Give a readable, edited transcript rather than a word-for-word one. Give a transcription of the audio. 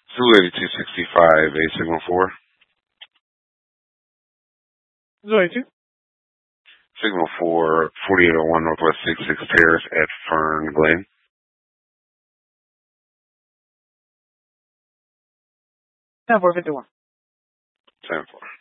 Zulu 8265, a signal 4. Zulu 82. Signal 4, 4801 Northwest 66 Terrace at Fern Glen. 10-4, 51. 10-4.